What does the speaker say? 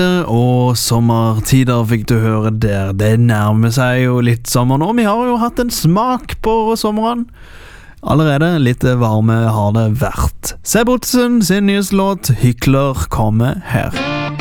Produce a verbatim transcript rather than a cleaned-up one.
Og sommertider fikk du høre der. Det nærmer seg jo litt sommer nå. Vi har jo hatt en smak på sommeren. Allerede litt varme har det vært. Seb Ottesen sin nyhetslåt Hykler kommer her.